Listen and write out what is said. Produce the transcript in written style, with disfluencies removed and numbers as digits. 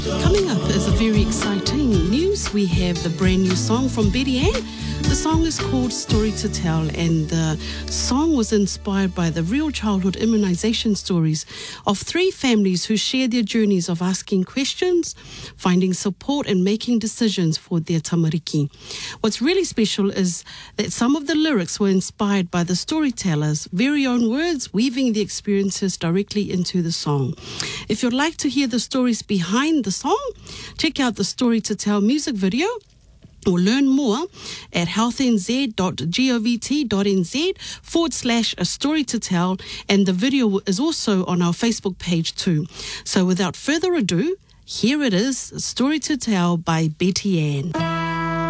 Coming up is a very exciting news. We have the brand new song from Betty Ann. The song is called Story to Tell, and the song was inspired by the real childhood immunization stories of 3 families who share their journeys of asking questions, finding support and making decisions for their tamariki. What's really special is that some of the lyrics were inspired by the storytellers' very own words, weaving the experiences directly into the song. If you'd like to hear the stories behind the song, check out the Story to Tell music video or learn more at healthnz.govt.nz/a story to tell, and the video is also on our Facebook page too. So without further ado, here it is, Story to Tell by Betty Ann.